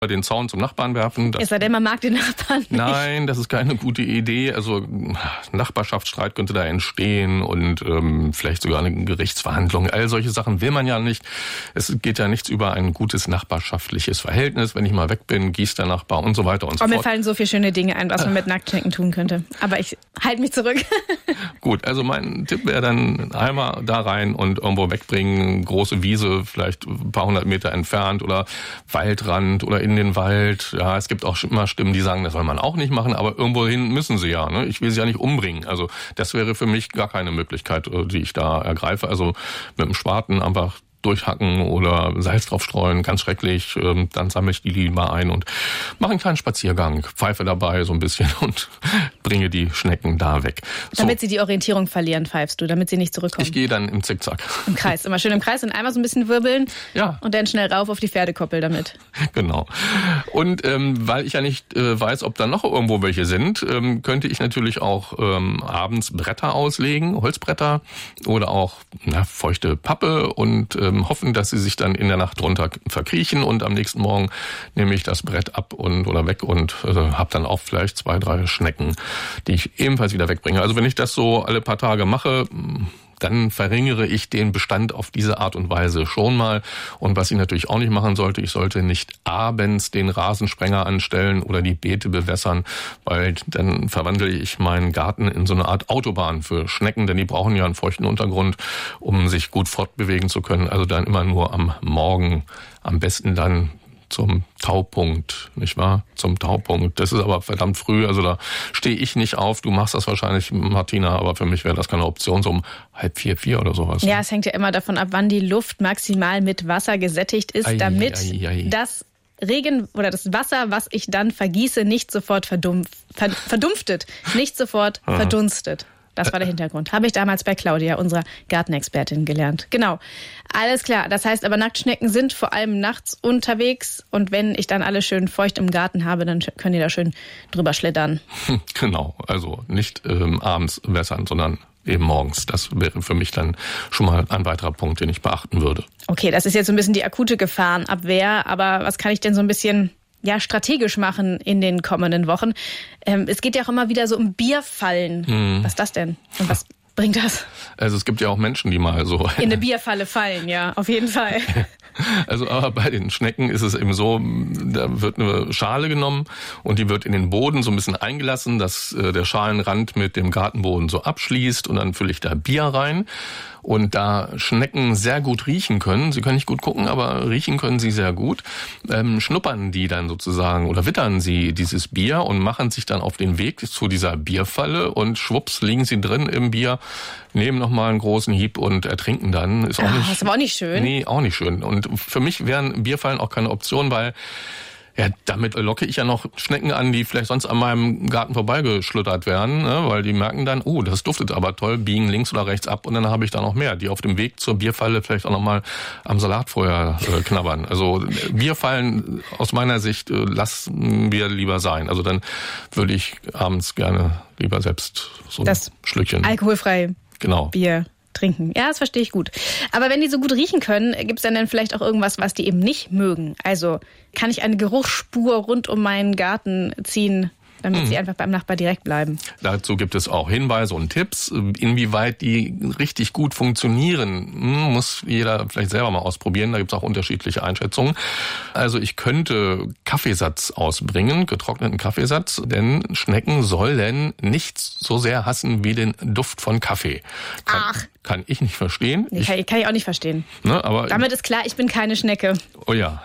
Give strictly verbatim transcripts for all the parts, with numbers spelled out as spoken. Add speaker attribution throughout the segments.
Speaker 1: den Zaun zum Nachbarn werfen.
Speaker 2: Es sei denn, man mag den Nachbarn nicht.
Speaker 1: Nein, das ist keine gute Idee. Also Nachbarschaftsstreit könnte da entstehen und ähm, vielleicht sogar eine Gerichtsverhandlung. All solche Sachen will man ja nicht. Es geht ja nichts über ein gutes nachbarschaftliches Verhältnis. Wenn ich mal weg bin, gießt der Nachbar und so weiter und so
Speaker 2: oh,
Speaker 1: fort.
Speaker 2: Mir fallen so viele schöne Dinge ein, was man mit Nacktschnecken tun könnte. Aber ich halte mich zurück.
Speaker 1: Gut, also mein Tipp wäre dann einen Eimer da rein und irgendwo wegbringen. Große Wiese, vielleicht ein paar hundert Meter entfernt oder Waldrand oder in den Wald. Ja, es gibt auch immer Stimmen, die sagen, das soll man auch nicht machen, aber irgendwo hin müssen sie ja. Ne? Ich will sie ja nicht umbringen. Also das wäre für mich gar keine Möglichkeit, die ich da ergreife. Also mit dem Spaten einfach durchhacken oder Salz drauf streuen, ganz schrecklich. Dann sammle ich die lieber ein und mache einen kleinen Spaziergang, pfeife dabei so ein bisschen und bringe die Schnecken da weg. So.
Speaker 2: Damit sie die Orientierung verlieren, pfeifst du, damit sie nicht zurückkommen.
Speaker 1: Ich gehe dann im Zickzack.
Speaker 2: Im Kreis, immer schön im Kreis und einmal so ein bisschen wirbeln
Speaker 1: ja.
Speaker 2: Und dann schnell rauf auf die Pferdekoppel damit.
Speaker 1: Genau. Und ähm, weil ich ja nicht äh, weiß, ob da noch irgendwo welche sind, ähm, könnte ich natürlich auch ähm, abends Bretter auslegen, Holzbretter oder auch na, feuchte Pappe und ähm, hoffen, dass sie sich dann in der Nacht drunter verkriechen und am nächsten Morgen nehme ich das Brett ab und oder weg und äh, habe dann auch vielleicht zwei, drei Schnecken, die ich ebenfalls wieder wegbringe. Also wenn ich das so alle paar Tage mache, dann verringere ich den Bestand auf diese Art und Weise schon mal. Und was ich natürlich auch nicht machen sollte, ich sollte nicht abends den Rasensprenger anstellen oder die Beete bewässern, weil dann verwandle ich meinen Garten in so eine Art Autobahn für Schnecken, denn die brauchen ja einen feuchten Untergrund, um sich gut fortbewegen zu können. Also dann immer nur am Morgen, am besten dann zum Taupunkt, nicht wahr? Zum Taupunkt. Das ist aber verdammt früh, also da stehe ich nicht auf. Du machst das wahrscheinlich, Martina, aber für mich wäre das keine Option, so um halb vier, vier oder sowas.
Speaker 2: Ja, es hängt ja immer davon ab, wann die Luft maximal mit Wasser gesättigt ist,
Speaker 1: ei,
Speaker 2: damit
Speaker 1: ei, ei.
Speaker 2: das Regen oder das Wasser, was ich dann vergieße, nicht sofort verdumpf, verdumpftet, nicht sofort Aha. verdunstet. Das war der Hintergrund. Habe ich damals bei Claudia, unserer Gartenexpertin, gelernt. Genau. Alles klar. Das heißt aber, Nacktschnecken sind vor allem nachts unterwegs. Und wenn ich dann alles schön feucht im Garten habe, dann können die da schön drüber schlittern.
Speaker 1: Genau. Also nicht ähm, abends wässern, sondern eben morgens. Das wäre für mich dann schon mal ein weiterer Punkt, den ich beachten würde.
Speaker 2: Okay, das ist jetzt so ein bisschen die akute Gefahrenabwehr. Aber was kann ich denn so ein bisschen ja strategisch machen in den kommenden Wochen? Ähm, es geht ja auch immer wieder so um Bierfallen. Hm. Was ist das denn? Und was bringt das?
Speaker 1: Also es gibt ja auch Menschen, die mal so
Speaker 2: in eine Bierfalle fallen, ja, auf jeden Fall.
Speaker 1: Also aber bei den Schnecken ist es eben so, da wird eine Schale genommen und die wird in den Boden so ein bisschen eingelassen, dass der Schalenrand mit dem Gartenboden so abschließt und dann fülle ich da Bier rein. Und da Schnecken sehr gut riechen können, sie können nicht gut gucken, aber riechen können sie sehr gut, ähm, schnuppern die dann sozusagen oder wittern sie dieses Bier und machen sich dann auf den Weg zu dieser Bierfalle und schwupps liegen sie drin im Bier, nehmen nochmal einen großen Hieb und ertrinken dann. Ist auch
Speaker 2: ah,
Speaker 1: nicht,
Speaker 2: das ist aber auch nicht schön.
Speaker 1: Nee, auch nicht schön. Und für mich wären Bierfallen auch keine Option, weil ja, damit locke ich ja noch Schnecken an, die vielleicht sonst an meinem Garten vorbeigeschlittert werden, ne? Weil die merken dann, oh, das duftet aber toll, biegen links oder rechts ab und dann habe ich da noch mehr, die auf dem Weg zur Bierfalle vielleicht auch noch mal am Salatfeuer äh, knabbern. Also Bierfallen aus meiner Sicht äh, lassen wir lieber sein. Also dann würde ich abends gerne lieber selbst so
Speaker 2: das
Speaker 1: ein Schlückchen.
Speaker 2: Alkoholfrei
Speaker 1: genau.
Speaker 2: Bier trinken. Ja, das verstehe ich gut. Aber wenn die so gut riechen können, gibt es dann, dann vielleicht auch irgendwas, was die eben nicht mögen? Also kann ich eine Geruchsspur rund um meinen Garten ziehen, damit hm. sie einfach beim Nachbar direkt bleiben? Dazu
Speaker 1: gibt es auch Hinweise und Tipps. Inwieweit die richtig gut funktionieren, muss jeder vielleicht selber mal ausprobieren. Da gibt es auch unterschiedliche Einschätzungen. Also ich könnte Kaffeesatz ausbringen, getrockneten Kaffeesatz, denn Schnecken sollen nichts so sehr hassen wie den Duft von Kaffee. Kann,
Speaker 2: Ach.
Speaker 1: Kann ich nicht verstehen.
Speaker 2: Nee, kann, ich, kann ich auch nicht verstehen.
Speaker 1: Ne, aber
Speaker 2: damit ist klar, ich bin keine Schnecke.
Speaker 1: Oh ja.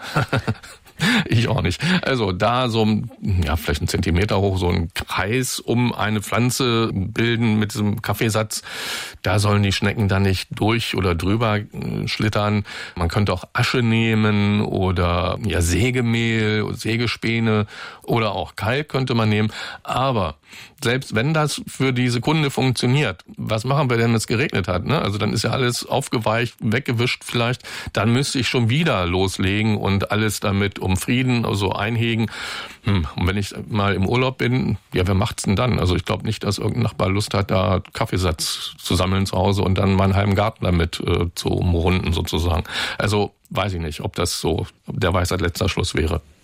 Speaker 1: Ich auch nicht. Also da so, ja, vielleicht einen Zentimeter hoch, so einen Kreis um eine Pflanze bilden mit diesem Kaffeesatz. Da sollen die Schnecken dann nicht durch oder drüber schlittern. Man könnte auch Asche nehmen oder ja Sägemehl, Sägespäne oder auch Kalk könnte man nehmen. Aber selbst wenn das für die Sekunde funktioniert, was machen wir denn, wenn es geregnet hat? Ne? Also dann ist ja alles aufgeweicht, weggewischt vielleicht. Dann müsste ich schon wieder loslegen und alles damit umfrieden, also einhegen. Hm. Und wenn ich mal im Urlaub bin, ja, wer macht's denn dann? Also ich glaube nicht, dass irgendein Nachbar Lust hat, da Kaffeesatz zu sammeln zu Hause und dann meinen halben Garten damit äh, zu umrunden sozusagen. Also weiß ich nicht, ob das so der Weisheit letzter Schluss wäre.